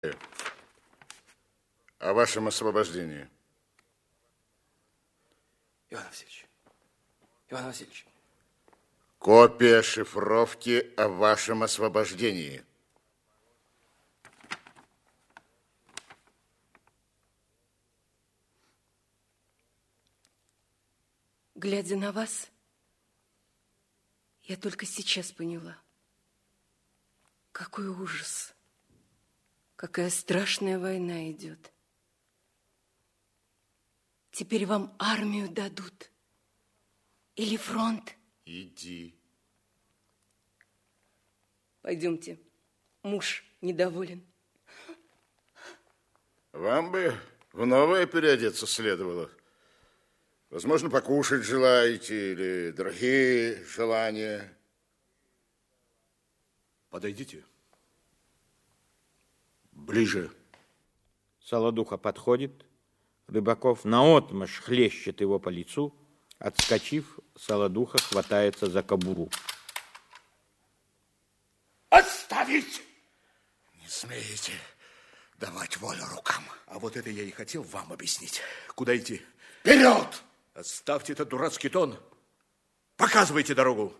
О вашем освобождении. Иван Васильевич. Копия шифровки о вашем освобождении. Глядя на вас, я только сейчас поняла, какой ужас, какая страшная война идет. Теперь вам армию дадут или фронт? Иди. Пойдемте, муж недоволен. Вам бы в новое переодеться следовало. Возможно, покушать желаете или другие желания. Подойдите. Ближе. Солодуха подходит. Рыбаков наотмашь хлещет его по лицу. Отскочив, Солодуха хватается за кобуру. Отставить! Не смеете давать волю рукам. А вот это я и хотел вам объяснить. Куда идти? Вперед! Оставьте этот дурацкий тон. Показывайте дорогу.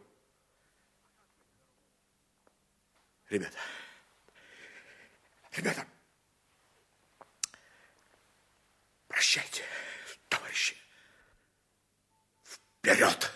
Ребята. Прощайте, товарищи. Вперед!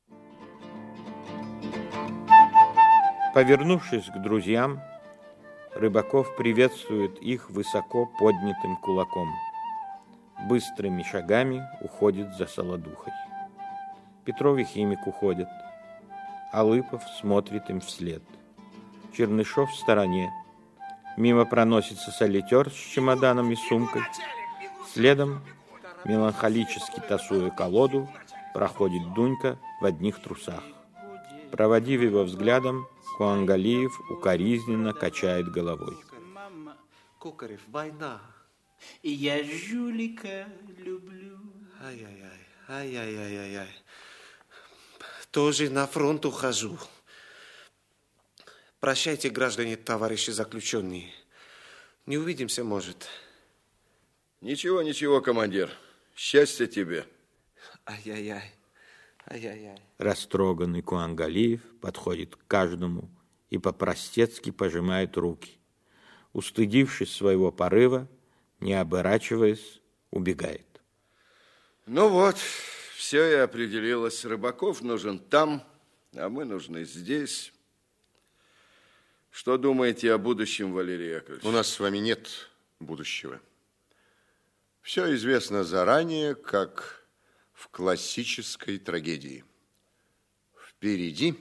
Повернувшись к друзьям, Рыбаков приветствует их высоко поднятым кулаком. Быстрыми шагами уходит за Солодухой. Петров и Химик уходят. Алыпов смотрит им вслед. Чернышов в стороне. Мимо проносится солитер с чемоданом и сумкой. Следом, меланхолически тасуя колоду, проходит Дунька в одних трусах. Проводив его взглядом, Куангалиев укоризненно качает головой. Кукарев, война. И я жулика люблю. Ай-яй-яй. Тоже на фронт ухожу. Прощайте, граждане, товарищи заключенные. Не увидимся, может. Ничего, командир. Счастья тебе. Ай-яй-яй. Растроганный Куангалиев подходит к каждому и по-простецки пожимает руки. Устыдившись своего порыва, не оборачиваясь, убегает. Ну вот, все и определилось. Рыбаков нужен там, а мы нужны здесь. Что думаете о будущем, Валерий Яковлевич? У нас с вами нет будущего. Все известно заранее, как в классической трагедии. Впереди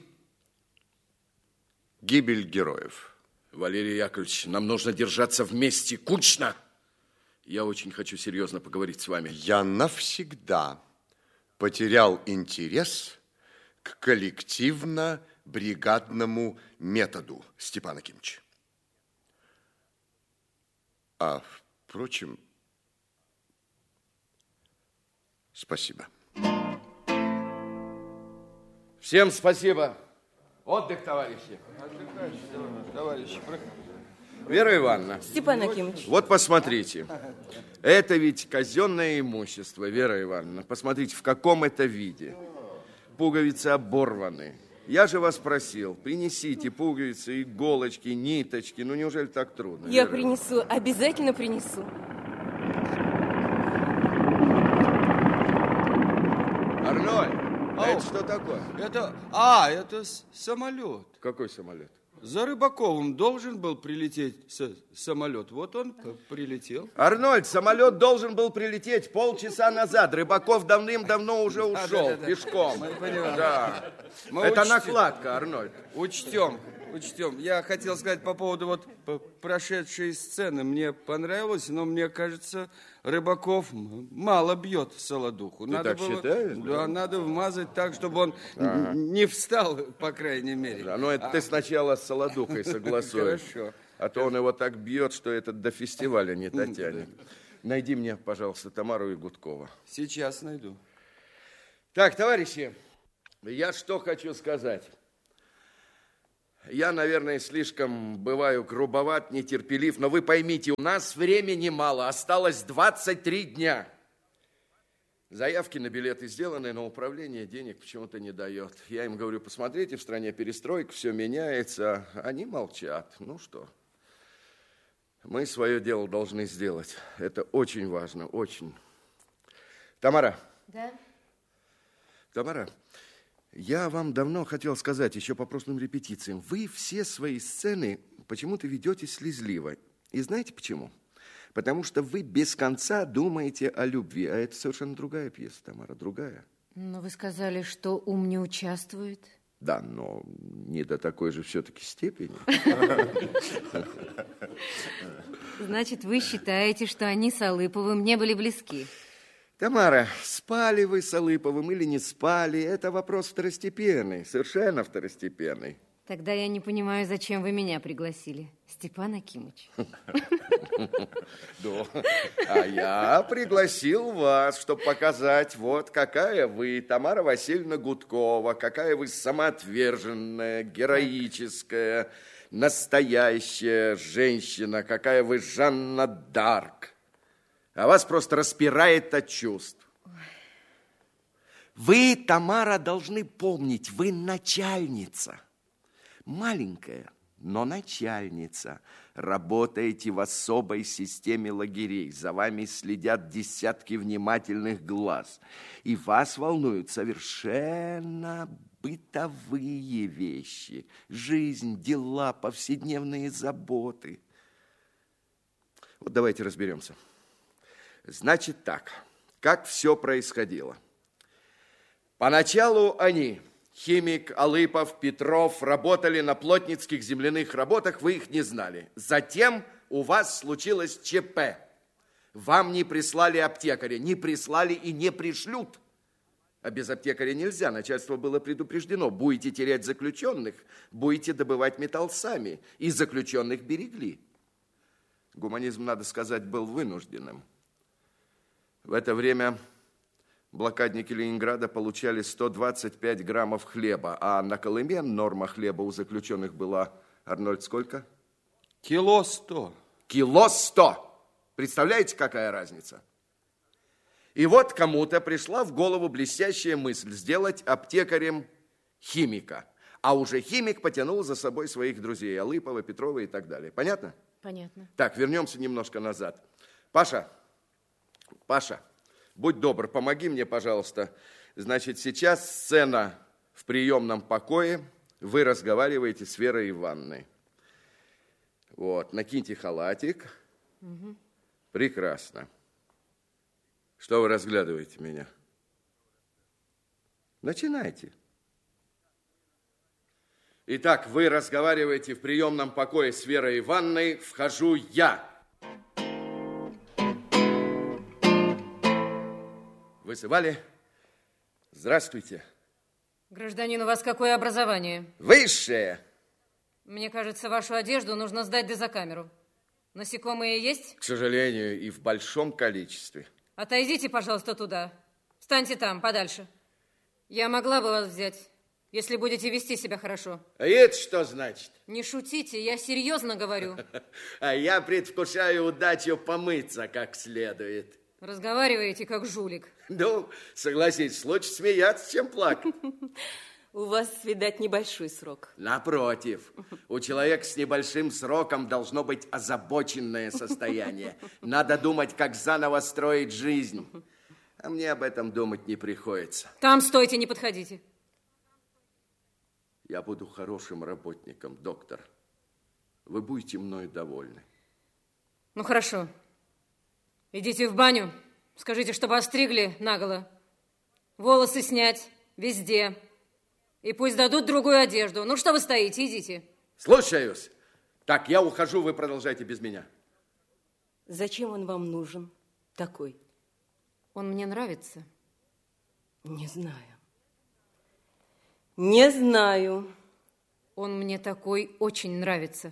гибель героев. Валерий Яковлевич, нам нужно держаться вместе. Кучно! Я очень хочу серьезно поговорить с вами. Я навсегда потерял интерес к коллективно-бригадному методу, Степан Акимович. А, впрочем, спасибо. Всем спасибо. Отдых, товарищи. Товарищи, Вера Ивановна. Степан Акимович. Вот посмотрите. Это ведь казенное имущество, Вера Ивановна. Посмотрите, в каком это виде. Пуговицы оборваны. Я же вас просил, принесите пуговицы, иголочки, ниточки. Ну, неужели так трудно? Я Вера принесу, обязательно принесу. Арнольд, это что такое? Это самолет. Какой самолет? За Рыбаковым должен был прилететь самолет. Вот он прилетел. Арнольд, самолет должен был прилететь полчаса назад. Рыбаков давным-давно уже ушел пешком. Мы понимаем. Да. Мы Это учтем. накладка, Арнольд. Учтем. Я хотел сказать по поводу вот прошедшей сцены. Мне понравилось, но мне кажется, Рыбаков мало бьет Солодуху. Ты так считаешь? Да, надо вмазать так, чтобы он не встал, по крайней мере. Да, ну это ты сначала с Солодухой согласуй. Хорошо. А то он его так бьет, что этот до фестиваля не дотянет. Найди мне, пожалуйста, Тамару и Гудкова. Сейчас найду. Так, товарищи, я что хочу сказать. Я, наверное, слишком бываю грубоват, нетерпелив, но вы поймите, у нас времени мало, осталось 23 дня. Заявки на билеты сделаны, но управление денег почему-то не дает. Я им говорю, посмотрите, в стране перестройка, все меняется. Они молчат. Ну что, мы свое дело должны сделать. Это очень важно, очень. Тамара. Да? Тамара, я вам давно хотел сказать, еще по прошлым репетициям, вы все свои сцены почему-то ведете слезливо. И знаете почему? Потому что вы без конца думаете о любви. А это совершенно другая пьеса, Тамара, другая. Но вы сказали, что ум не участвует. Да, но не до такой же все-таки степени. Значит, вы считаете, что они с Алыповым не были близки? Тамара, спали вы с Алыповым или не спали, это вопрос второстепенный, совершенно второстепенный. Тогда я не понимаю, зачем вы меня пригласили, Степан Акимыч. А я пригласил вас, чтобы показать, вот какая вы, Тамара Васильевна Гудкова, какая вы самоотверженная, героическая, настоящая женщина, какая вы Жанна д'Арк. А вас просто распирает от чувств. Вы, Тамара, должны помнить, вы начальница. Маленькая, но начальница. Работаете в особой системе лагерей. За вами следят десятки внимательных глаз. И вас волнуют совершенно бытовые вещи. Жизнь, дела, повседневные заботы. Вот давайте разберемся. Значит так, как все происходило. Поначалу они, химик, Алыпов, Петров, работали на плотницких земляных работах, вы их не знали. Затем у вас случилось ЧП. Вам не прислали аптекаря, не прислали и не пришлют. А без аптекаря нельзя, начальство было предупреждено. Будете терять заключенных, будете добывать металл сами. И заключенных берегли. Гуманизм, надо сказать, был вынужденным. В это время блокадники Ленинграда получали 125 граммов хлеба, а на Колыме норма хлеба у заключенных была, Арнольд, сколько? Кило 100. Кило 100. Представляете, какая разница? И вот кому-то пришла в голову блестящая мысль сделать аптекарем химика. А уже химик потянул за собой своих друзей, Алыпова, Петрова и так далее. Понятно? Понятно. Так, вернемся немножко назад. Паша, будь добр, помоги мне, пожалуйста. Значит, сейчас сцена в приемном покое. Вы разговариваете с Верой Ивановной. Вот, накиньте халатик. Угу. Прекрасно. Что вы разглядываете меня? Начинайте. Итак, вы разговариваете в приемном покое с Верой Ивановной. Вхожу я. Вызывали? Здравствуйте. Гражданин, у вас какое образование? Высшее. Мне кажется, вашу одежду нужно сдать дезокамеру. Насекомые есть? К сожалению, и в большом количестве. Отойдите, пожалуйста, туда. Встаньте там, подальше. Я могла бы вас взять, если будете вести себя хорошо. А это что значит? Не шутите, я серьезно говорю. А я предвкушаю удачу помыться как следует. Разговариваете, как жулик. Ну, согласитесь, лучше смеяться, чем плакать. У вас, видать, небольшой срок. Напротив, у человека с небольшим сроком должно быть озабоченное состояние. Надо думать, как заново строить жизнь. А мне об этом думать не приходится. Там стойте, не подходите. Я буду хорошим работником, доктор. Вы будете мною довольны. Ну, хорошо. Идите в баню. Скажите, чтобы остригли наголо. Волосы снять везде. И пусть дадут другую одежду. Ну, что вы стоите? Идите. Слушаюсь. Так, я ухожу, вы продолжайте без меня. Зачем он вам нужен такой? Он мне нравится. Не знаю. Не знаю. Он мне такой очень нравится.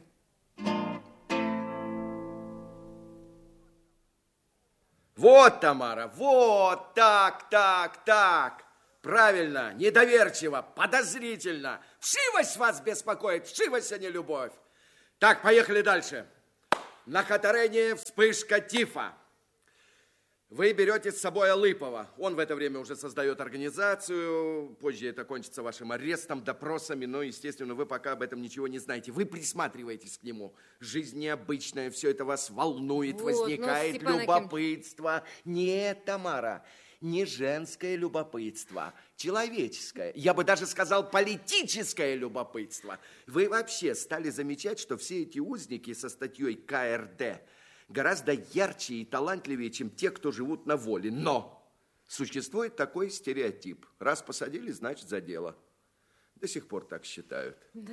Вот, Тамара, вот, так. правильно, недоверчиво, подозрительно. Вшивость вас беспокоит, вшивость, а не любовь. Так, поехали дальше. На Катарене вспышка тифа. Вы берете с собой Алыпова. Он в это время уже создает организацию. Позже это кончится вашим арестом, допросами. Но, естественно, вы пока об этом ничего не знаете. Вы присматриваетесь к нему. Жизнь необычная, все это вас волнует, вот, возникает любопытство. Нет, Тамара, не женское любопытство, человеческое. Я бы даже сказал, политическое любопытство. Вы вообще стали замечать, что все эти узники со статьей КРД гораздо ярче и талантливее, чем те, кто живут на воле. Но существует такой стереотип. Раз посадили, значит, за дело. До сих пор так считают. Да.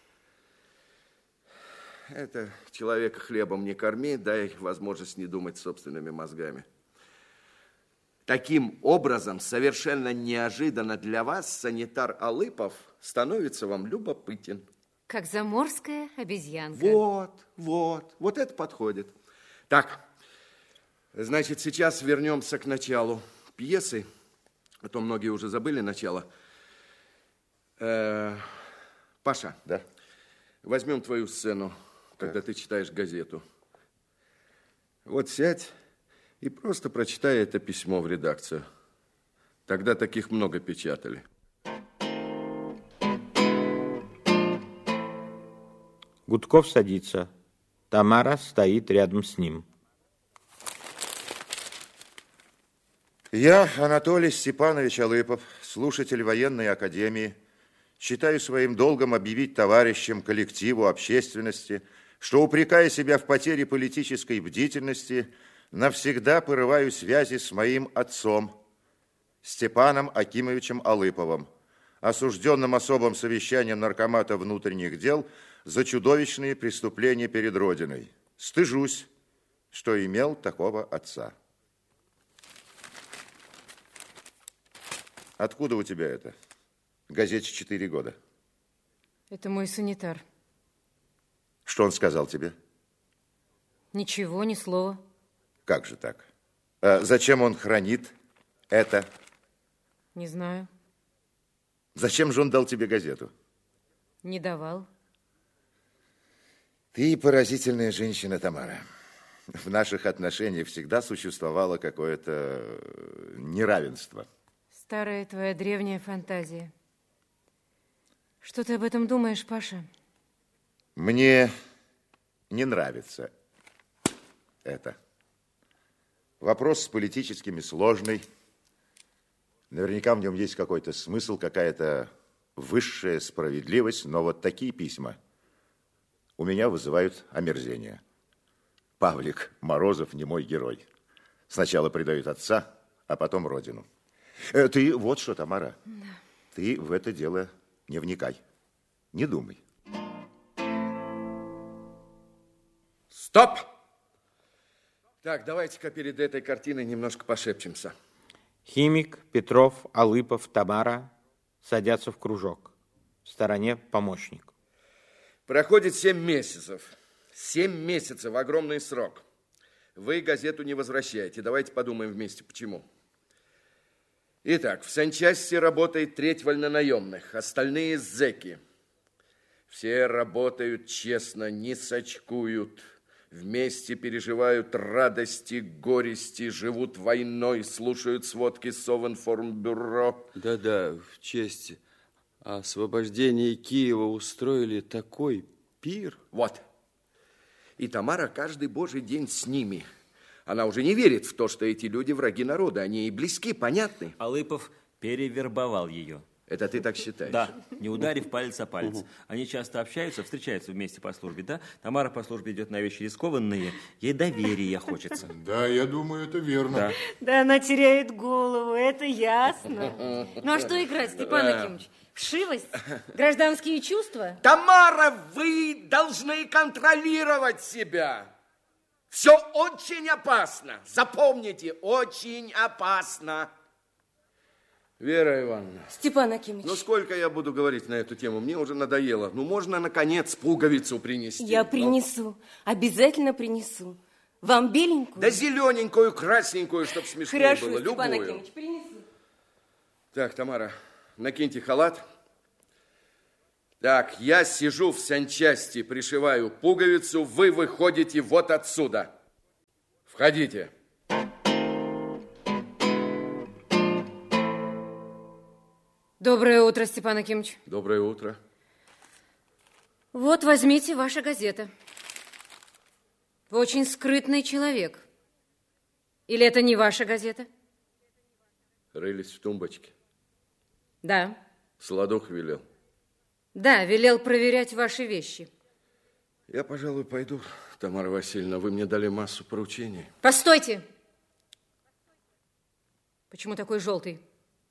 Это человека хлебом не корми, дай возможность не думать собственными мозгами. Таким образом, совершенно неожиданно для вас санитар Алыпов становится вам любопытен. Как заморская обезьянка. Вот это подходит. Так, значит, сейчас вернемся к началу пьесы, а то многие уже забыли начало. Паша, да? Возьмем твою сцену, когда ты читаешь газету. Вот сядь и просто прочитай это письмо в редакцию. Тогда таких много печатали. Гудков садится. Тамара стоит рядом с ним. Я, Анатолий Степанович Алыпов, слушатель военной академии, считаю своим долгом объявить товарищам, коллективу, общественности, что, упрекая себя в потере политической бдительности, навсегда порываю связи с моим отцом, Степаном Акимовичем Алыповым, осужденным особым совещанием Наркомата внутренних дел за чудовищные преступления перед Родиной. Стыжусь, что имел такого отца. Откуда у тебя это? Газете 4 года. Это мой санитар. Что он сказал тебе? Ничего, ни слова. Как же так? А зачем он хранит это? Не знаю. Зачем же он дал тебе газету? Не давал. Ты поразительная женщина, Тамара. В наших отношениях всегда существовало какое-то неравенство. Старая твоя древняя фантазия. Что ты об этом думаешь, Паша? Мне не нравится это. Вопрос с политическими сложный. Наверняка в нем есть какой-то смысл, какая-то высшая справедливость, но вот такие письма у меня вызывают омерзение. Павлик Морозов не мой герой. Сначала предает отца, а потом родину. Ты вот что, Тамара, да. Ты в это дело не вникай, не думай. Стоп! Так, давайте-ка перед этой картиной немножко пошепчемся. Химик, Петров, Алыпов, Тамара садятся в кружок. В стороне помощник. Проходит 7 месяцев. 7 месяцев, огромный срок. Вы газету не возвращаете. Давайте подумаем вместе, почему. Итак, в санчасти работает 1/3 вольнонаемных, остальные зэки. Все работают честно, не сочкуют. Вместе переживают радости, горести, живут войной, слушают сводки Совинформбюро. Да-да, в честь освобождения Киева устроили такой пир. Вот. И Тамара каждый божий день с ними. Она уже не верит в то, что эти люди враги народа. Они ей близки, понятны. Алыпов перевербовал ее. Это ты так считаешь? Да, не ударив палец о палец. Они часто общаются, встречаются вместе по службе, да? Тамара по службе идет на вещи рискованные, ей доверия хочется. Да, я думаю, это верно. Да, да она теряет голову, это ясно. Ну а что играть, Степан Акимович? Вшивость? Гражданские чувства? Тамара, вы должны контролировать себя. Все очень опасно. Запомните, очень опасно. Вера Ивановна. Степан Акимович. Ну, сколько я буду говорить на эту тему? Мне уже надоело. Ну, можно, наконец, пуговицу принести? Я принесу. Обязательно принесу. Вам беленькую? Да зелененькую, красненькую, чтобы смешнее Хорошо, было. Степан Любую. Акимович, принесу. Так, Тамара, накиньте халат. Так, я сижу в санчасти, пришиваю пуговицу, вы выходите вот отсюда. Входите. Доброе утро, Степан Акимович. Доброе утро. Вот, возьмите, ваша газета. Вы очень скрытный человек. Или это не ваша газета? Рылись в тумбочке. Да. Солодух велел. Да, велел проверять ваши вещи. Я, пожалуй, пойду, Тамара Васильевна. Вы мне дали массу поручений. Постойте! Почему такой желтый?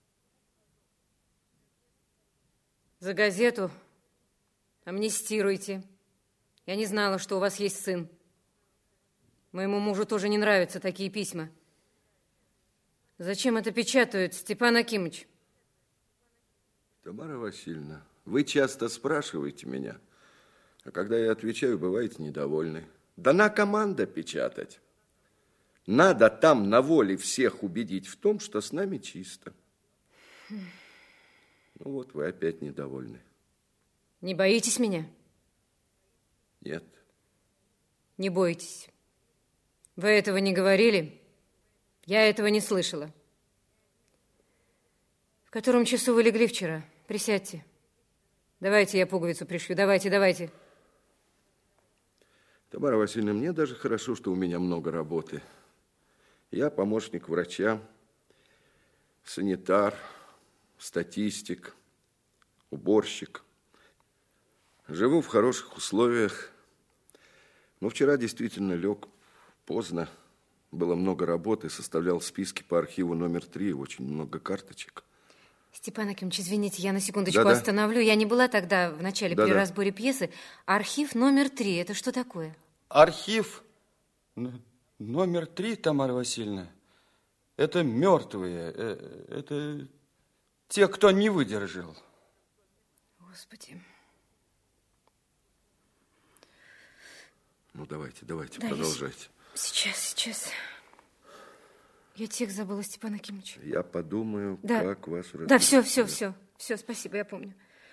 За газету амнистируйте. Я не знала, что у вас есть сын. Моему мужу тоже не нравятся такие письма. Зачем это печатают, Степан Акимович? Тамара Васильевна, вы часто спрашиваете меня, а когда я отвечаю, бываете недовольны. Дана команда печатать. Надо там на воле всех убедить в том, что с нами чисто. Ну вот, вы опять недовольны. Не боитесь меня? Нет. Не бойтесь. Вы этого не говорили? Я этого не слышала. В котором часу вы легли вчера? Присядьте. Давайте я пуговицу пришью. Давайте. Тамара Васильевна, мне даже хорошо, что у меня много работы. Я помощник врача, санитар, статистик, уборщик. Живу в хороших условиях. Но вчера действительно лег поздно. Было много работы, составлял списки по архиву номер 3, очень много карточек. Степан Акимович, извините, я на секундочку Да-да. остановлю. Я не была тогда в начале при Да-да. разборе пьесы. Архив номер 3, это что такое? Архив номер 3, Тамара Васильевна, это мертвые, это те, кто не выдержал. Господи. Ну, давайте, Да, продолжайте. Сейчас. Я текст забыла, Степан Акимович. Я подумаю, Да. как вас... Да, все, спасибо, я помню.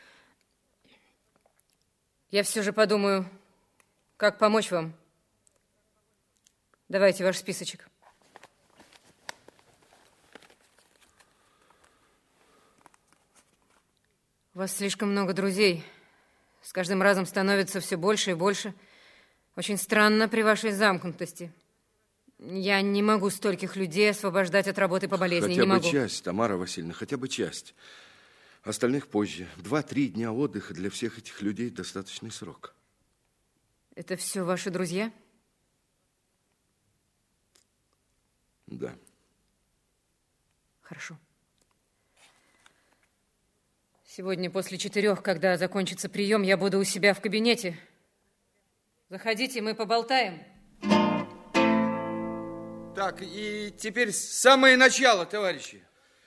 Я все же подумаю, как помочь вам. Давайте ваш списочек. У вас слишком много друзей. С каждым разом становится все больше и больше. Очень странно при вашей замкнутости. Я не могу стольких людей освобождать от работы по болезни. Хотя не бы могу. часть, Тамара Васильевна, хотя бы часть. Остальных позже. 2-3 дня отдыха для всех этих людей достаточный срок. Это все ваши друзья? Да. Хорошо. Сегодня после 4, когда закончится прием, я буду у себя в кабинете. Заходите, мы поболтаем. Так, и теперь самое начало, товарищи.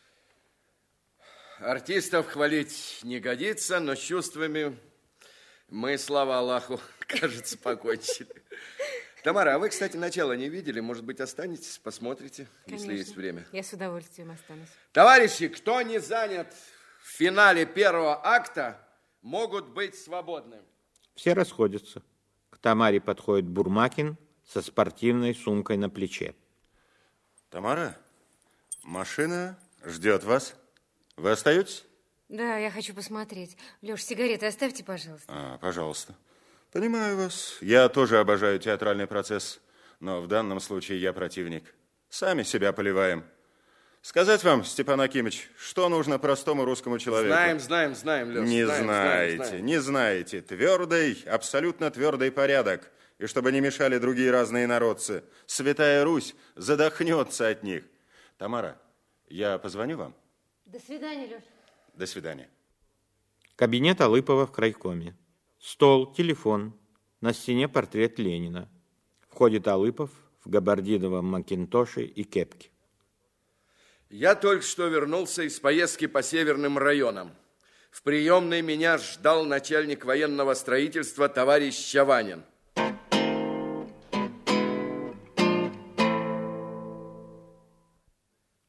Артистов хвалить не годится, но с чувствами мы, слава Аллаху, кажется, покончили. Тамара, а вы, кстати, начало не видели? Может быть, останетесь, посмотрите, если есть время. Я с удовольствием останусь. Товарищи, кто не занят в финале первого акта, могут быть свободны. Все расходятся. К Тамаре подходит Бурмакин со спортивной сумкой на плече. Тамара, машина ждет вас. Вы остаетесь? Да, я хочу посмотреть. Лёш, сигареты оставьте, пожалуйста. Пожалуйста. Понимаю вас. Я тоже обожаю театральный процесс, но в данном случае я противник. Сами себя поливаем. Сказать вам, Степан Акимович, что нужно простому русскому человеку? Знаем, Лёш. Не знаете. Твердый, абсолютно твердый порядок. И чтобы не мешали другие разные народцы. Святая Русь задохнется от них. Тамара, я позвоню вам? До свидания, Лёш. До свидания. Кабинет Алыпова в крайкоме. Стол, телефон. На стене портрет Ленина. Входит Алыпов в габардиновом макинтоше и кепке. Я только что вернулся из поездки по северным районам. В приемной меня ждал начальник военного строительства товарищ Чаванин.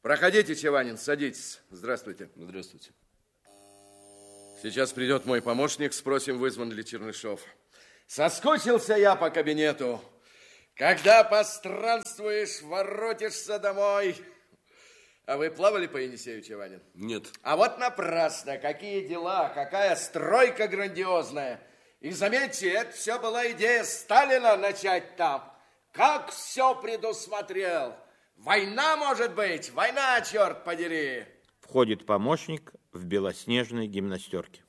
Проходите, Чеванин, садитесь. Здравствуйте. Здравствуйте. Сейчас придет мой помощник, спросим, вызван ли Чернышов. Соскучился я по кабинету. Когда постранствуешь, воротишься домой. А вы плавали по Енисею, Чеванин? Нет. А вот напрасно. Какие дела, какая стройка грандиозная. И заметьте, это все была идея Сталина начать там. Как все предусмотрел. Война, может быть, война, черт подери. Входит помощник в белоснежной гимнастерке.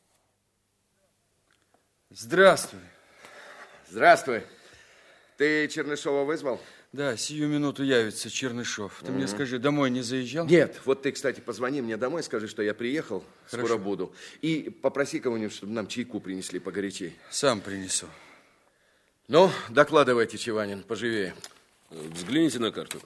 Здравствуй. Здравствуй. Ты Чернышова вызвал? Да, сию минуту явится Чернышов. Ты мне скажи, домой не заезжал? Нет. Вот ты, кстати, позвони мне домой, скажи, что я приехал, Хорошо. скоро буду. И попроси кого-нибудь, чтобы нам чайку принесли погорячей. Сам принесу. Ну, докладывайте, Чеванин, поживее. Взгляните на карту.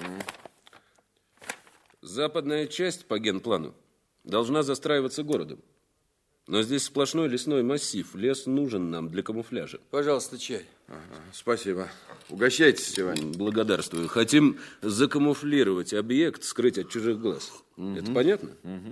Западная часть по генплану должна застраиваться городом. Но здесь сплошной лесной массив. Лес нужен нам для камуфляжа. Пожалуйста, чай. Ага, спасибо. Угощайтесь, Чеванин. Благодарствую. Хотим закамуфлировать объект, скрыть от чужих глаз. Это понятно?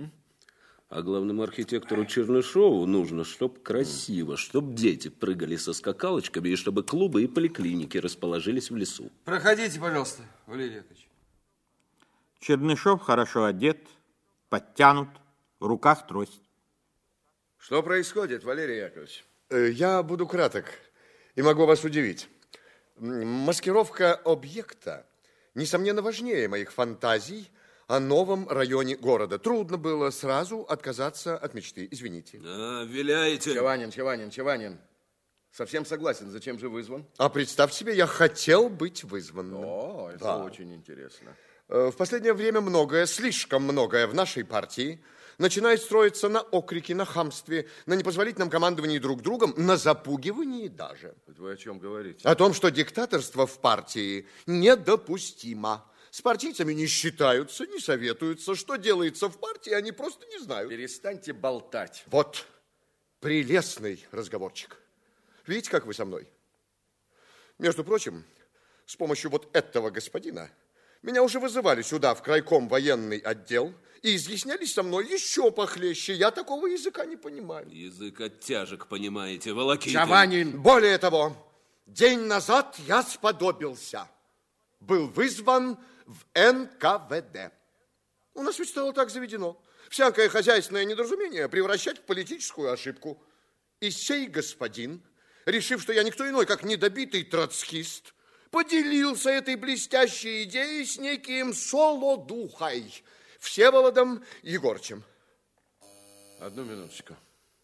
А главному архитектору Чернышову нужно, чтобы красиво, чтобы дети прыгали со скакалочками, и чтобы клубы и поликлиники расположились в лесу. Проходите, пожалуйста, Валерий Яковлевич. Чернышов хорошо одет, подтянут, в руках трость. Что происходит, Валерий Яковлевич? Я буду краток и могу вас удивить. Маскировка объекта, несомненно, важнее моих фантазий о новом районе города. Трудно было сразу отказаться от мечты. Извините. Виляете. Чеванин. Совсем согласен. Зачем же вызван? А представьте себе, я хотел быть вызванным. О, это Да. очень интересно. В последнее время многое, слишком многое в нашей партии начинает строиться на окрике, на хамстве, на непозволительном командовании друг другом, на запугивании даже. Это вы о чем говорите? О том, что диктаторство в партии недопустимо. С партийцами не считаются, не советуются. Что делается в партии, они просто не знают. Перестаньте болтать. Вот прелестный разговорчик. Видите, как вы со мной? Между прочим, с помощью вот этого господина меня уже вызывали сюда, в крайком военный отдел, и изъяснялись со мной еще похлеще. Я такого языка не понимаю. Язык оттяжек, понимаете, волоките. Чеванин! Более того, день назад я сподобился. Был вызван в НКВД. У нас ведь стало так заведено. Всякое хозяйственное недоразумение превращать в политическую ошибку. И сей господин, решив, что я никто иной, как недобитый троцкист, поделился этой блестящей идеей с неким Солодухой, Всеволодом Егорычем. Одну минуточку.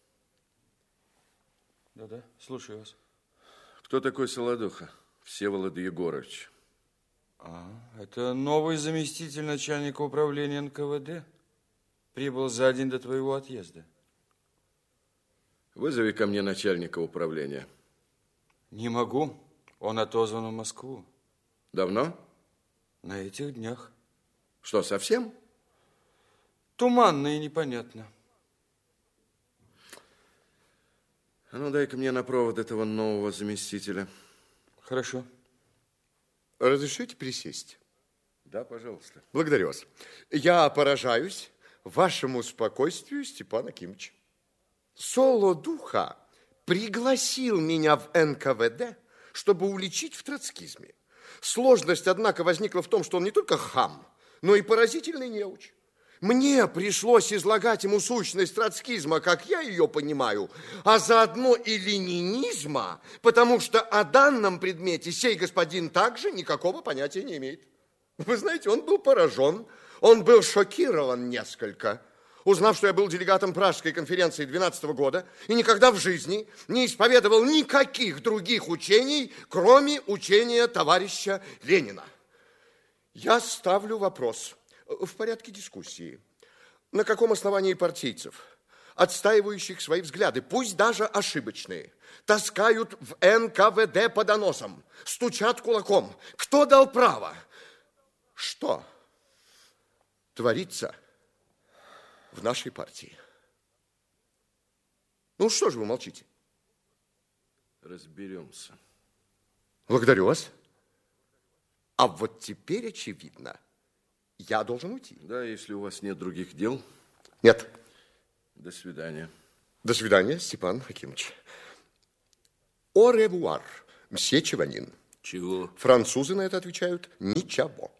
Да-да, слушаю вас. Кто такой Солодуха? Всеволод Егорович. Это новый заместитель начальника управления НКВД. Прибыл за день до твоего отъезда. Вызови ко мне начальника управления. Не могу. Он отозван в Москву. Давно? На этих днях. Что, совсем? Туманно и непонятно. А ну, дай-ка мне на провод этого нового заместителя. Хорошо. Разрешите присесть? Да, пожалуйста. Благодарю вас. Я поражаюсь вашему спокойствию, Степан Акимович. Солодуха пригласил меня в НКВД, чтобы уличить в троцкизме. Сложность, однако, возникла в том, что он не только хам, но и поразительный неуч. Мне пришлось излагать ему сущность троцкизма, как я ее понимаю, а заодно и ленинизма, потому что о данном предмете сей господин также никакого понятия не имеет. Вы знаете, он был поражен, он был шокирован несколько, узнав, что я был делегатом Пражской конференции 12 года и никогда в жизни не исповедовал никаких других учений, кроме учения товарища Ленина. Я ставлю вопрос в порядке дискуссии. На каком основании партийцев, отстаивающих свои взгляды, пусть даже ошибочные, таскают в НКВД по доносам, стучат кулаком? Кто дал право? Что творится в нашей партии? Ну, что же вы молчите? Разберемся. Благодарю вас. А вот теперь очевидно. я должен уйти. Да, если у вас нет других дел. Нет. До свидания. До свидания, Степан Акимович. Au revoir, мсье Чеванин. Чего? Французы на это отвечают ничего.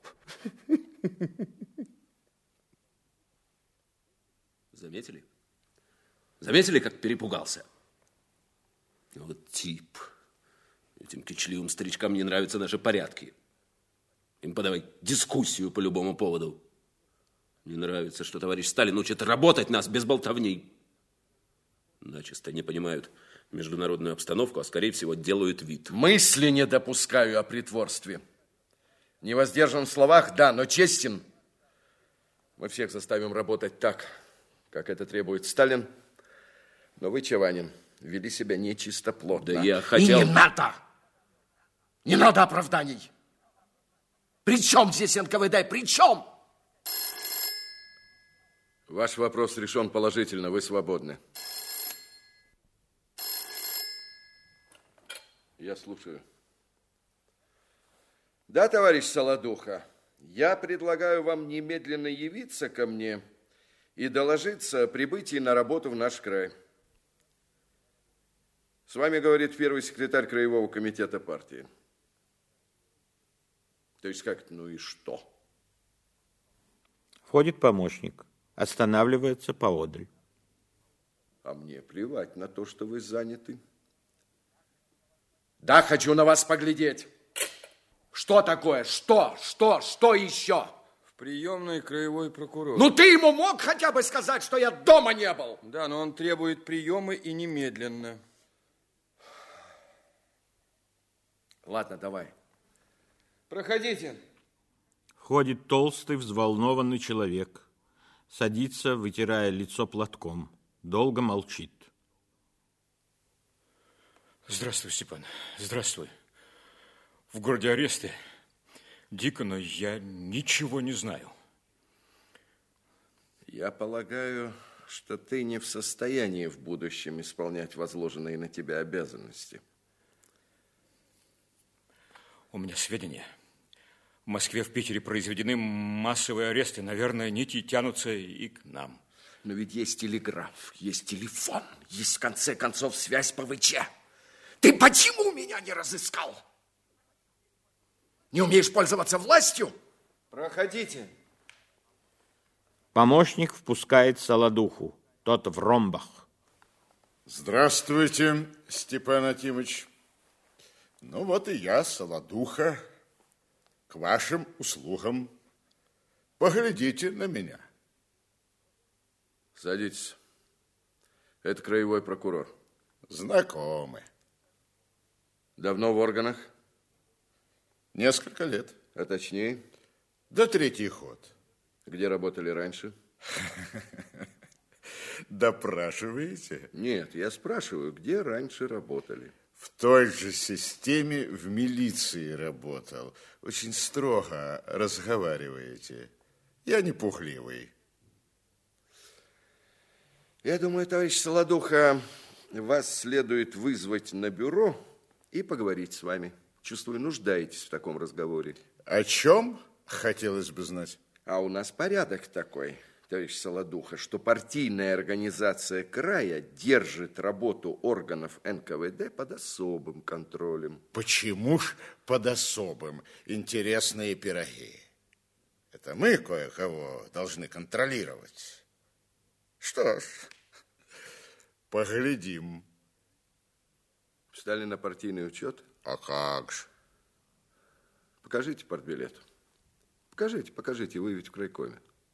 Заметили? Заметили, как перепугался? Вот тип. Этим кичливым старичкам не нравятся наши порядки. Им подавай дискуссию по любому поводу. Не нравится, что товарищ Сталин учит работать нас без болтовни. Начисто не понимают международную обстановку, а, скорее всего, делают вид. Мысли не допускаю о притворстве. Не воздержан в словах, да, но честен. Мы всех заставим работать так, как это требует Сталин. Но вы, Чеванин, вели себя нечистоплотно. Да я хотел... И не надо! Не надо оправданий! При чем здесь НКВД? При чем? Ваш вопрос решен положительно, вы свободны. Я слушаю. Да, товарищ Солодуха, я предлагаю вам немедленно явиться ко мне и доложиться о прибытии на работу в наш край. С вами говорит первый секретарь Краевого комитета партии. То есть как, ну и что? Входит помощник, останавливается поодаль. А мне плевать на то, что вы заняты. Да, хочу на вас поглядеть. Что такое? Что еще? В приемной краевой прокурор. Ну ты ему мог хотя бы сказать, что я дома не был? Да, но он требует приема и немедленно. Ладно, давай. Проходите. Входит толстый, взволнованный человек. Садится, вытирая лицо платком. Долго молчит. Здравствуй, Степан. Здравствуй. В городе аресты. Дико, но я ничего не знаю. Я полагаю, что ты не в состоянии в будущем исполнять возложенные на тебя обязанности. У меня сведения. В Москве, в Питере произведены массовые аресты. Наверное, нити тянутся и к нам. Но ведь есть телеграф, есть телефон, есть, в конце концов, связь по ВЧ. Ты почему меня не разыскал? Не умеешь пользоваться властью? Проходите. Помощник впускает Солодуху. Тот в ромбах. Здравствуйте, Степан Акимович. Ну вот и я, Солодуха, к вашим услугам. Поглядите на меня. Садитесь. Это краевой прокурор. Знакомы. Давно в органах? Несколько лет. А точнее? Да третий ход. Где работали раньше? Допрашиваете? Нет, я спрашиваю, где раньше работали? В той же системе в милиции работал. Очень строго разговариваете. Я не пухливый. Я думаю, товарищ Солодуха, вас следует вызвать на бюро и поговорить с вами. Чувствую, нуждаетесь в таком разговоре. О чем, хотелось бы знать? А у нас порядок такой, товарищ Солодуха, что партийная организация края держит работу органов НКВД под особым контролем. Почему ж под особым? Интересные пироги. Это мы кое-кого должны контролировать. Что ж, поглядим. Встали на партийный учет? А как же? Покажите партбилет. Покажите, вы ведь в крайкоме.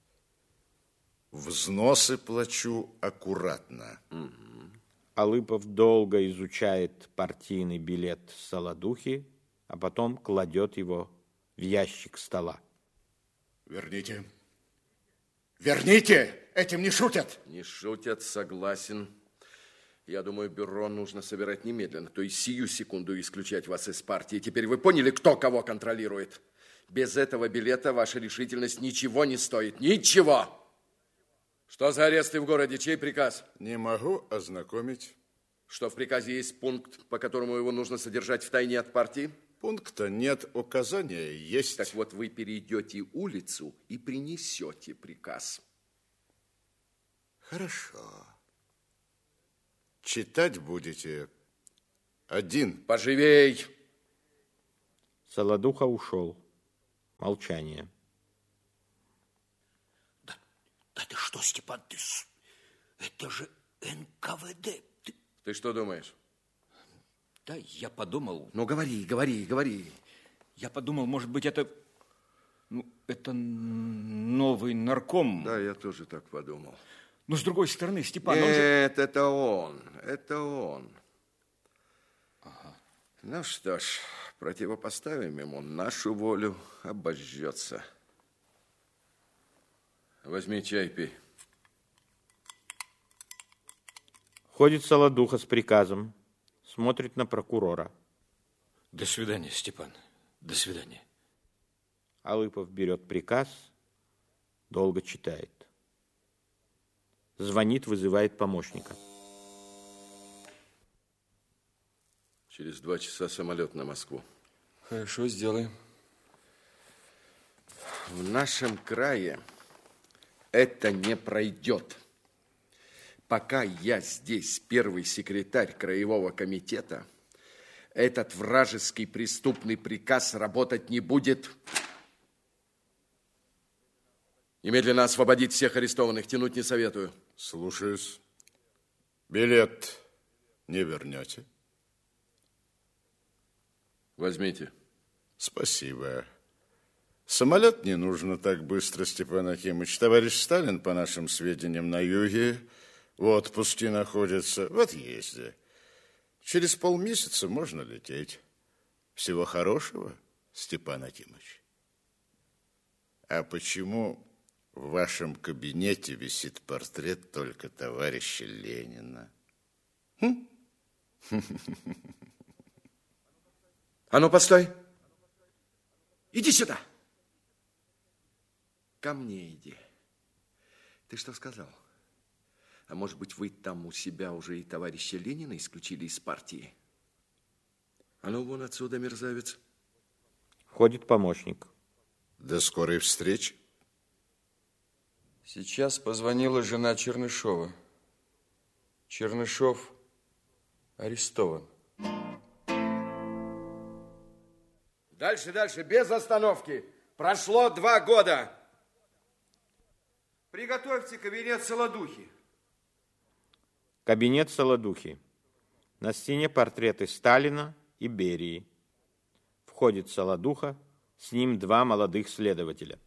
Взносы плачу аккуратно. Угу. Алыпов долго изучает партийный билет Солодухи, а потом кладет его в ящик стола. Верните. Верните! Этим не шутят! Не шутят, согласен. Я думаю, бюро нужно собирать немедленно, то есть сию секунду исключать вас из партии. Теперь вы поняли, кто кого контролирует? Без этого билета ваша решительность ничего не стоит. Ничего! Что за аресты в городе? Чей приказ? Не могу ознакомить. Что в приказе есть пункт, по которому его нужно содержать в тайне от партии? Пункта нет, указания есть. Так вот, вы перейдете улицу и принесете приказ. Хорошо. Читать будете один. Поживей. Солодуха ушел. Молчание. Да ты что, Степан, это же НКВД. Ты что думаешь? Да, я подумал... Ну, говори. Я подумал, может быть, это новый нарком. Да, я тоже так подумал. Но с другой стороны, Степан, Нет, это он. Ага. Ну что ж, противопоставим ему нашу волю, обожжется. Возьми чай, пей. Ходит Солодуха с приказом. Смотрит на прокурора. До свидания, Степан. До свидания. Алыпов берет приказ, долго читает. Звонит, вызывает помощника. Через 2 часа самолет на Москву. Хорошо, сделаем. В нашем крае это не пройдет. Пока я здесь первый секретарь краевого комитета, этот вражеский преступный приказ работать не будет. Немедленно освободить всех арестованных, тянуть не советую. Слушаюсь. Билет не вернете? Возьмите. Спасибо. Самолет не нужно так быстро, Степан Акимыч. Товарищ Сталин, по нашим сведениям, на юге в отпуске находится, в отъезде. Через полмесяца можно лететь. Всего хорошего, Степан Акимыч. А почему в вашем кабинете висит портрет только товарища Ленина? А ну, постой. Иди сюда. Ко мне иди. Ты что сказал? А может быть, вы там у себя уже и товарища Ленина исключили из партии? А ну, вон отсюда, мерзавец. Ходит помощник. До скорой встречи. Сейчас позвонила жена Чернышова. Чернышов арестован. Дальше, без остановки. Прошло 2 года. Приготовьте кабинет Солодухи. Кабинет Солодухи. На стене портреты Сталина и Берии. Входит Солодуха, с ним 2 молодых следователя.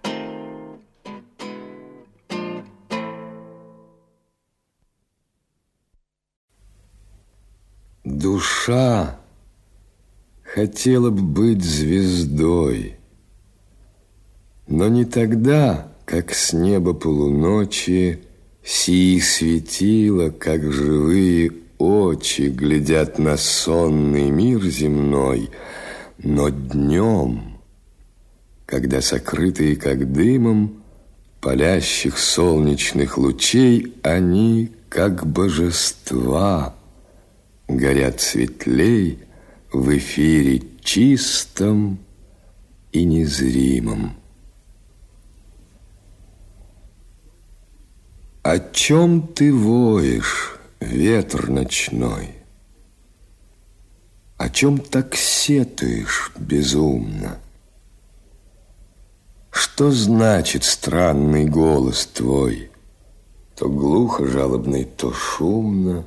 Душа хотела бы быть звездой, но не тогда, как с неба полуночи сии светила, как живые очи глядят на сонный мир земной, но днем, когда сокрытые как дымом палящих солнечных лучей, они, как божества, горят светлей в эфире чистом и незримом. О чем ты воешь, ветер ночной? О чем так сетуешь безумно? Что значит странный голос твой? То глухо жалобный, то шумно.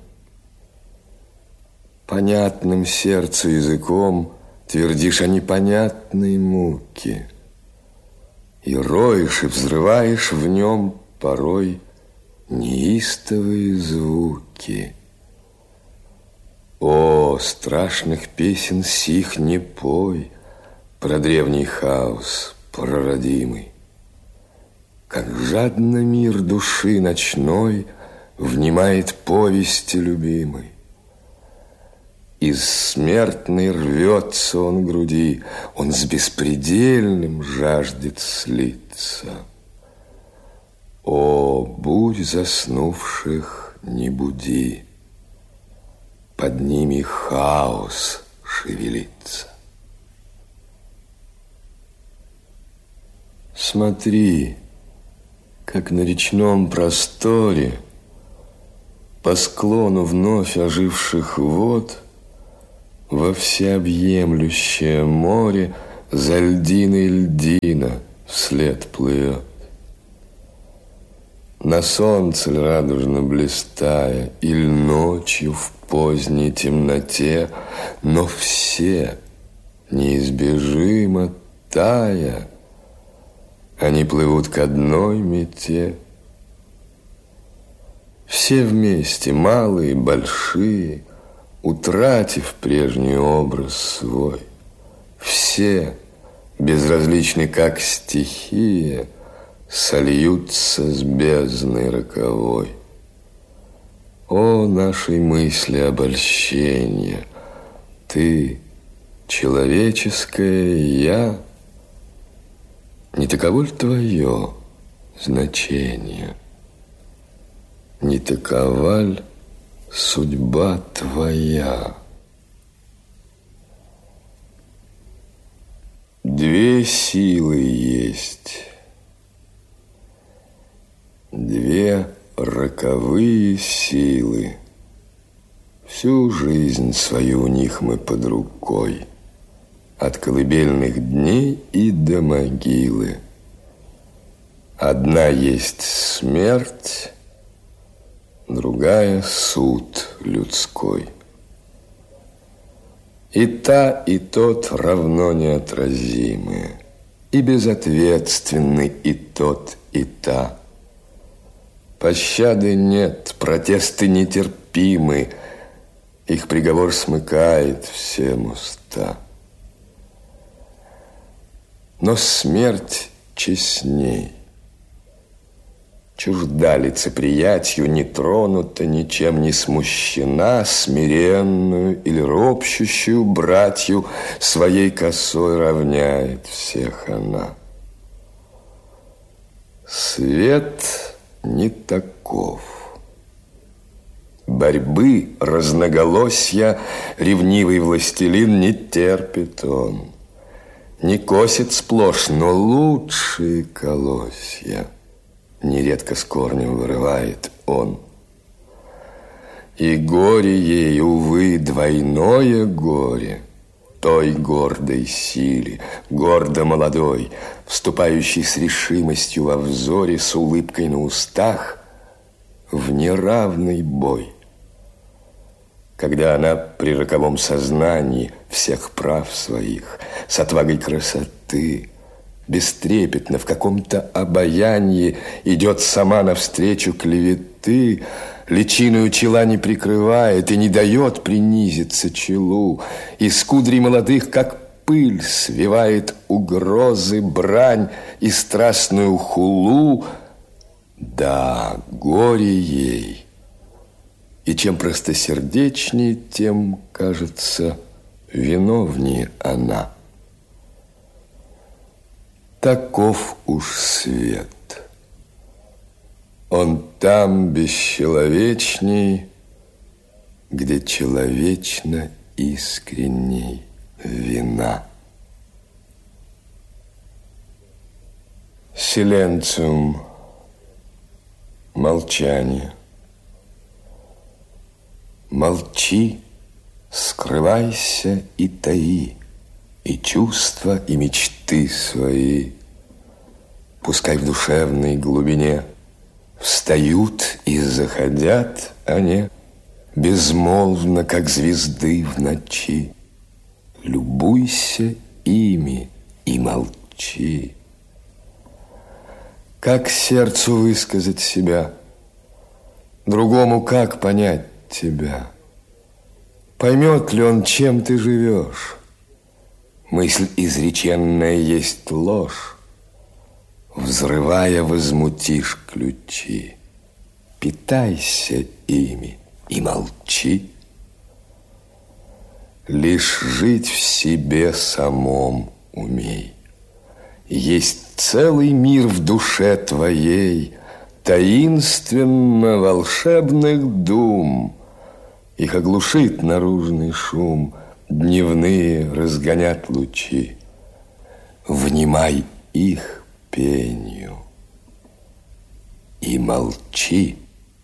Понятным сердцу языком твердишь о непонятной муке. И роешь, и взрываешь в нем порой неистовые звуки. О, страшных песен сих не пой, про древний хаос прародимый. Как жадно мир души ночной внимает повести любимой. Из смертной рвется он груди, он с беспредельным жаждет слиться. О, будь заснувших не буди, под ними хаос шевелится. Смотри, как на речном просторе по склону вновь оживших вод во всеобъемлющее море за льдиной льдина вслед плывет. На солнце ль радужно блистая, или ночью в поздней темноте, но все неизбежимо тая, они плывут к одной мете. Все вместе, малые, большие, утратив прежний образ свой, все, безразличны как стихия, сольются с бездной роковой. О, нашей мысли обольщения, ты, человеческое я, не таково ль твое значение? Не такова ль судьба твоя? Две силы есть, две роковые силы. Всю жизнь свою у них мы под рукой, от колыбельных дней и до могилы. Одна есть смерть, другая суд людской. И та, и тот равно неотразимы, и безответственны и тот, и та. Пощады нет, протесты нетерпимы, их приговор смыкает всем уста. Но смерть честней, чужда лицеприятью, не тронута, ничем не смущена, смиренную или ропщущую братью своей косой равняет всех она. Свет не таков. Борьбы, разноголосья ревнивый властелин не терпит он. Не косит сплошь, но лучшие колосья нередко с корнем вырывает он. И горе ей, увы, двойное горе, той гордой силе, гордо молодой, вступающей с решимостью во взоре, с улыбкой на устах, в неравный бой. Когда она при роковом сознании всех прав своих, с отвагой красоты, бестрепетно в каком-то обаянии идет сама навстречу клеветы, личиною чела не прикрывает и не дает принизиться челу, из кудрей молодых, как пыль, свивает угрозы, брань и страстную хулу. Да, горе ей. И чем простосердечнее, тем, кажется, виновнее она. Таков уж свет. Он там бесчеловечней, где человечно искренней вина. Силенциум. Молчание. Молчи, скрывайся и таи, и чувства, и мечты свои. Пускай в душевной глубине встают и заходят они, безмолвно, как звезды в ночи. Любуйся ими и молчи. Как сердцу высказать себя, другому как понять тебя? Поймет ли он, чем ты живешь? Мысль изреченная есть ложь. Взрывая, возмутишь ключи. Питайся ими и молчи. Лишь жить в себе самом умей. Есть целый мир в душе твоей, таинственно волшебных дум. Их оглушит наружный шум, дневные разгонят лучи. Внимай их пенью и молчи.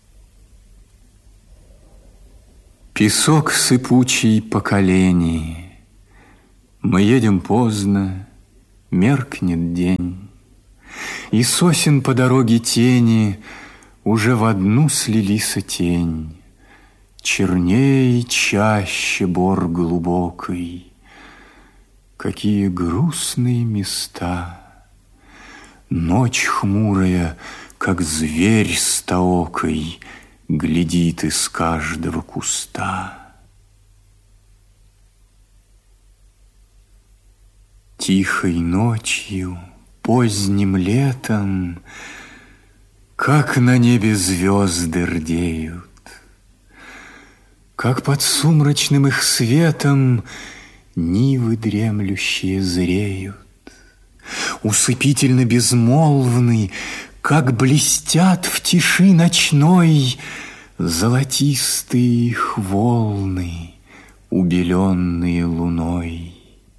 Песок сыпучий по колени, мы едем поздно, меркнет день, и сосен по дороге тени уже в одну слилися тень. Черней чаще бор глубокий, какие грустные места. Ночь хмурая, как зверь стоокой, глядит из каждого куста. Тихой ночью, поздним летом, как на небе звезды рдеют, как под сумрачным их светом нивы дремлющие зреют. Усыпительно безмолвны, как блестят в тиши ночной золотистые их волны, убеленные луной.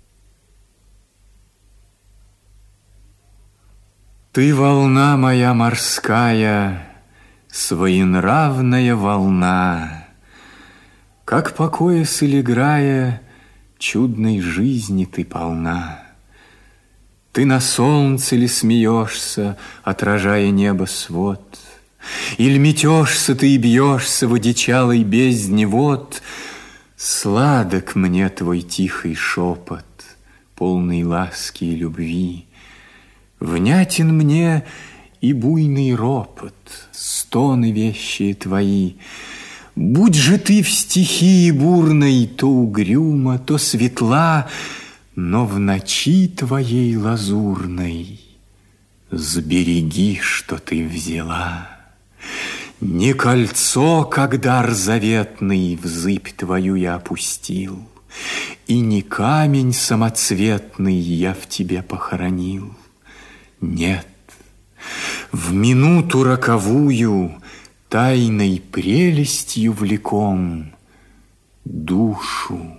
Ты, волна моя морская, своенравная волна, как по пояс или играя, чудной жизни ты полна. Ты на солнце ли смеешься, отражая небо свод, или метешься ты и бьешься в одичалой бездне вод? Сладок мне твой тихий шепот, полный ласки и любви. Внятен мне и буйный ропот, стоны вещие твои. Будь же ты в стихии бурной то угрюма, то светла, но в ночи твоей лазурной сбереги, что ты взяла. Не кольцо, как дар заветный, в зыбь твою я опустил, и не камень самоцветный я в тебе похоронил. Нет, в минуту роковую тайной прелестью влеком душу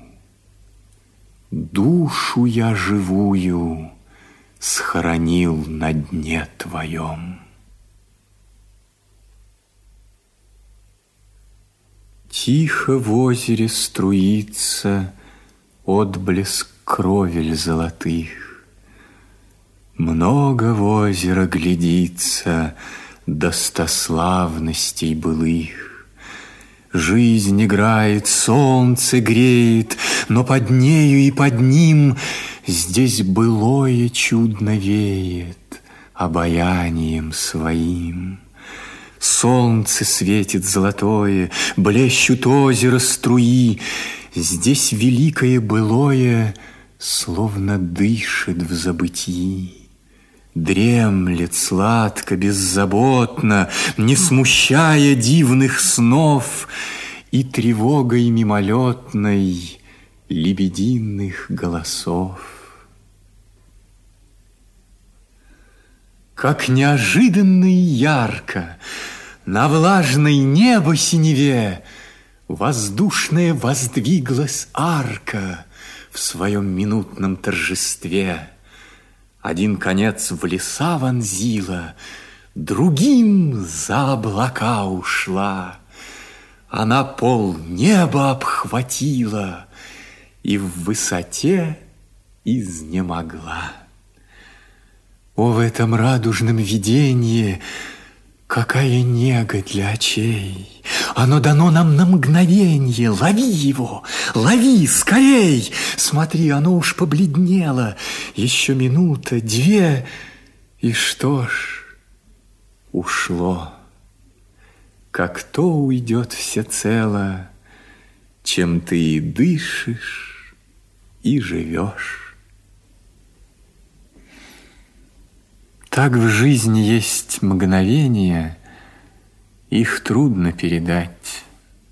я живую схоронил на дне твоем. Тихо в озере струится отблеск кровель золотых. Много в озеро глядится достославностей былых. Жизнь играет, солнце греет, но под нею и под ним здесь былое чудно веет обаянием своим. Солнце светит золотое, блещут озеро струи. Здесь великое былое словно дышит в забытии. Дремлет сладко, беззаботно, не смущая дивных снов и тревогой мимолетной лебединых голосов. Как неожиданно и ярко на влажной небо синеве воздушная воздвиглась арка в своем минутном торжестве. Один конец в леса вонзила, другим за облака ушла. Она пол неба обхватила и в высоте изнемогла. О, в этом радужном видении какая нега для очей! Оно дано нам на мгновенье. Лови его, лови, скорей! Смотри, оно уж побледнело. Еще минута, две, и что ж, ушло. Как то уйдет всецело, чем ты и дышишь, и живешь. Так в жизни есть мгновения, их трудно передать.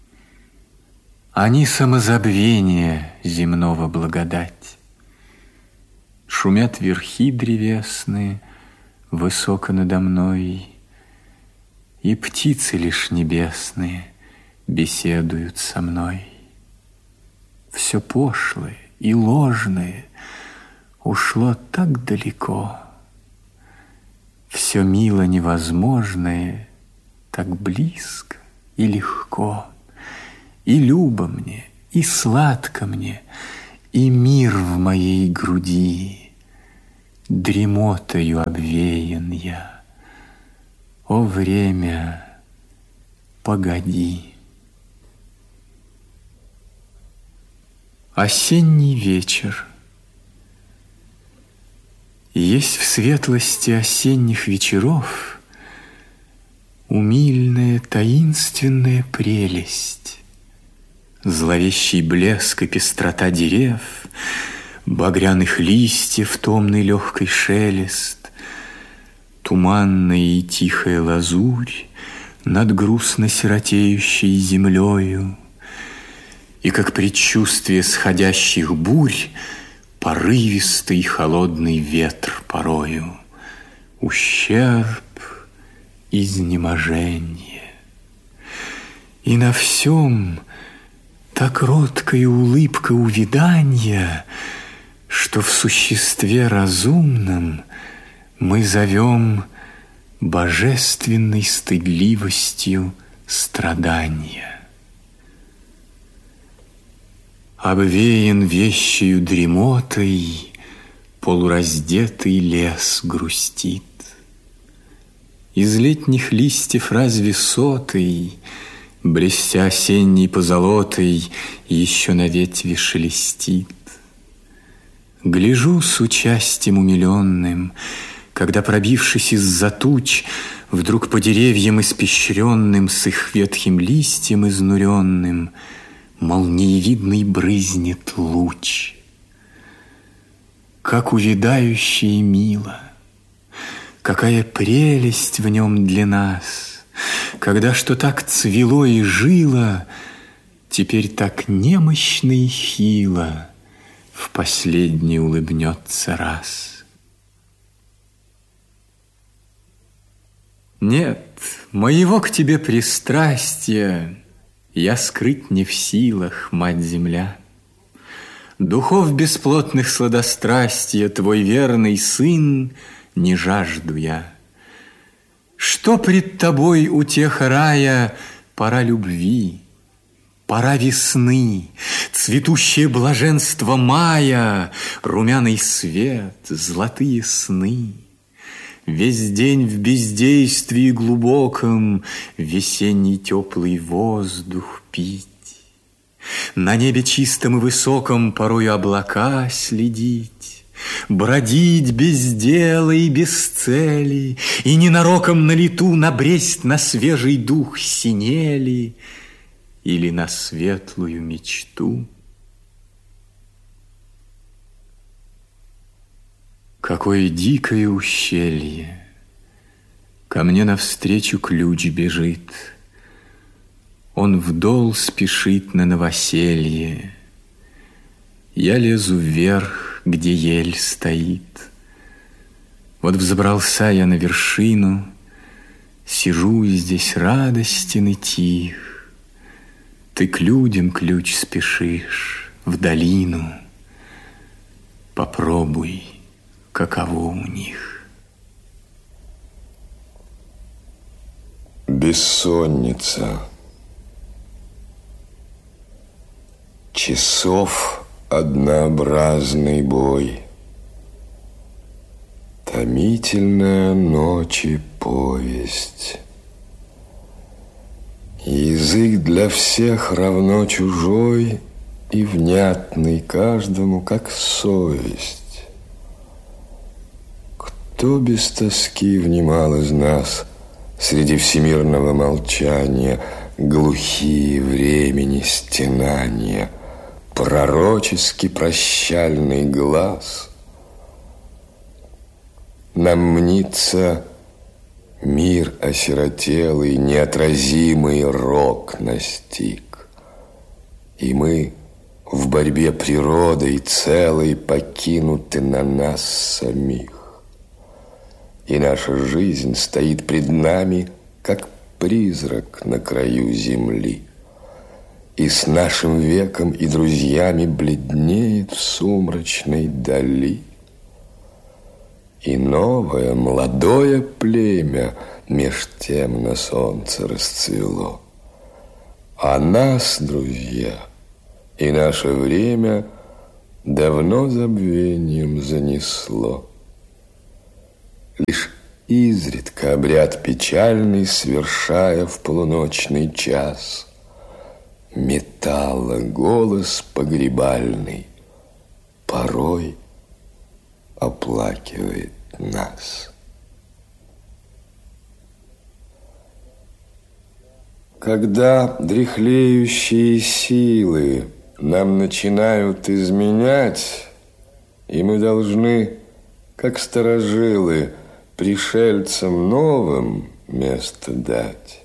Они самозабвение земного благодать. Шумят верхи древесные высоко надо мной, и птицы лишь небесные беседуют со мной. Все пошлое и ложное ушло так далеко. все мило невозможное так близко и легко, и любо мне, и сладко мне, и мир в моей груди. Дремотою обвеян я. О, время, погоди. Осенний вечер. Есть в светлости осенних вечеров умильная таинственная прелесть, зловещий блеск и пестрота дерев, багряных листьев томный легкий шелест, туманная и тихая лазурь над грустно сиротеющей землею, и как предчувствие сходящих бурь порывистый холодный ветр порою, ущерб, изнеможение. И на всем та кроткая улыбка увяданья, что в существе разумном мы зовем божественной стыдливостью страдания. Обвеян вещею дремотой, полураздетый лес грустит. Из летних листьев разве сотый, блестя осенней позолотой, еще на ветви шелестит. Гляжу с участием умиленным, когда, пробившись из-за туч, вдруг по деревьям испещренным с их ветхим листьем изнуренным молниевидный брызнет луч. Как увядающее мило, какая прелесть в нем для нас, когда что так цвело и жило, теперь так немощно и хило в последний улыбнется раз. Нет, моего к тебе пристрастия я скрыть не в силах, мать-земля. Духов бесплотных сладострастия твой верный сын не жажду я. Что пред тобой, утеха рая, пора любви, пора весны, цветущее блаженство мая, румяный свет, золотые сны. Весь день в бездействии глубоком весенний теплый воздух пить, на небе чистом и высоком порою облака следить, бродить без дела и без цели, и ненароком на лету набресть на свежий дух синели или на светлую мечту. Какое дикое ущелье! Ко мне навстречу ключ бежит. Он вдол спешит на новоселье. Я лезу вверх, где ель стоит. Вот взобрался я на вершину, сижу здесь радостен и тих. Ты к людям ключ спешишь, в долину. Попробуй, каково у них. Бессонница. Часов однообразный бой. Томительная ночи повесть. Язык для всех равно чужой и внятный каждому, как совесть. Кто без тоски внимал из нас среди всемирного молчания глухие времени стенания, пророчески прощальный глаз? Нам мнится, мир осиротелый, неотразимый рок настиг, и мы в борьбе природой целой покинуты на нас самих. И наша жизнь стоит пред нами, как призрак на краю земли. И с нашим веком и друзьями бледнеет в сумрачной дали. И новое молодое племя меж тем на солнце расцвело. А нас, друзья, и наше время давно забвением занесло. Лишь изредка обряд печальный, свершая в полуночный час, металла голос погребальный порой оплакивает нас. Когда дряхлеющие силы нам начинают изменять, и мы должны, как старожилы, пришельцам новым место дать,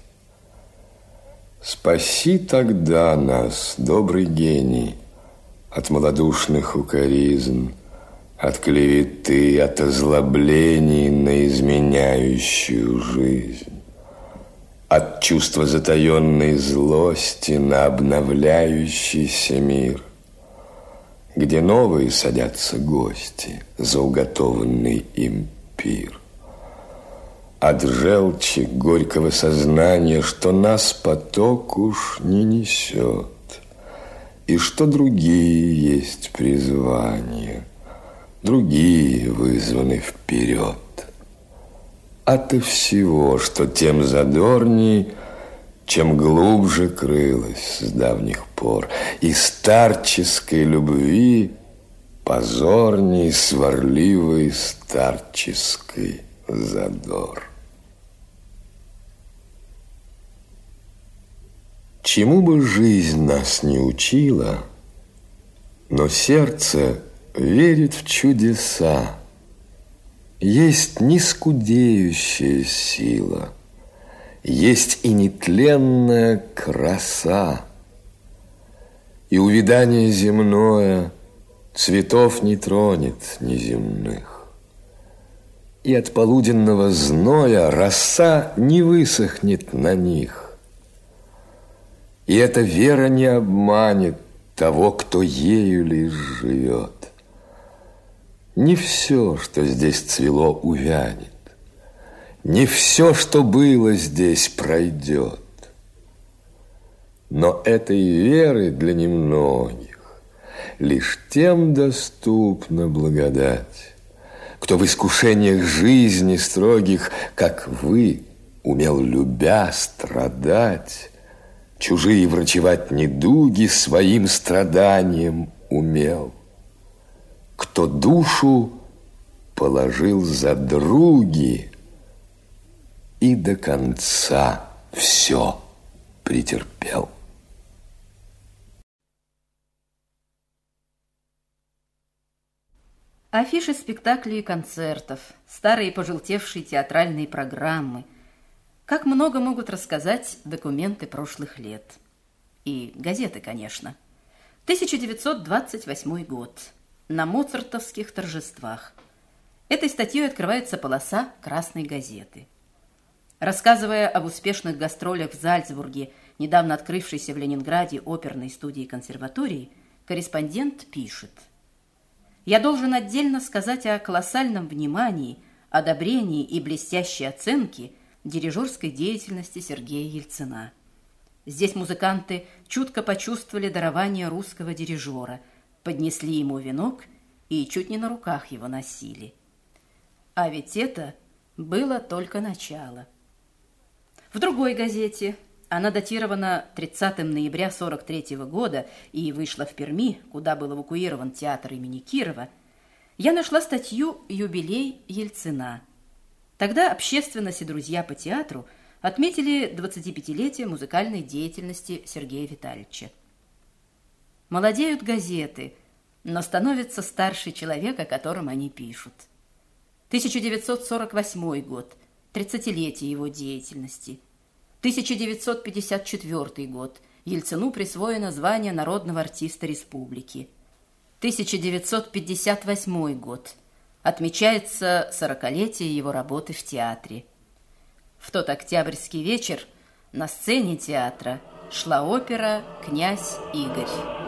спаси тогда нас, добрый гений, от малодушных укоризн, от клеветы, от озлоблений на изменяющую жизнь, от чувства затаенной злости на обновляющийся мир, где новые садятся гости за уготованный им пир. От желчи горького сознания, что нас поток уж не несет, и что другие есть призвания, другие вызваны вперед. Ото всего, что тем задорней, чем глубже крылось с давних пор, и старческой любви позорней сварливый старческий задор. Чему бы жизнь нас не учила, но сердце верит в чудеса. Есть нескудеющая сила, есть и нетленная краса, и увядание земное цветов не тронет неземных, и от полуденного зноя роса не высохнет на них, и эта вера не обманет того, кто ею лишь живет. Не все, что здесь цвело, увянет, не все, что было здесь, пройдет. Но этой веры для немногих лишь тем доступна благодать, кто в искушениях жизни строгих, как вы, умел, любя, страдать, чужие врачевать недуги своим страданием умел, кто душу положил за други и до конца все претерпел. Афиши спектаклей и концертов, старые пожелтевшие театральные программы. Как много могут рассказать документы прошлых лет. И газеты, конечно. 1928 год. На моцартовских торжествах. Этой статьей открывается полоса «Красной газеты». Рассказывая об успешных гастролях в Зальцбурге, недавно открывшейся в Ленинграде оперной студии консерватории, корреспондент пишет: «Я должен отдельно сказать о колоссальном внимании, одобрении и блестящей оценке дирижерской деятельности Сергея Ельцина. Здесь музыканты чутко почувствовали дарование русского дирижера, поднесли ему венок и чуть не на руках его носили. А ведь это было только начало». В другой газете, она датирована 30 ноября 1943 года и вышла в Перми, куда был эвакуирован театр имени Кирова, я нашла статью «Юбилей Ельцина». Тогда общественность и друзья по театру отметили 25-летие музыкальной деятельности Сергея Витальевича. Молодеют газеты, но становится старше человек, о котором они пишут. 1948 год, 30-летие его деятельности. 1954 год, Ельцину присвоено звание народного артиста республики. 1958 год, отмечается 40-летие его работы в театре. В тот октябрьский вечер на сцене театра шла опера «Князь Игорь».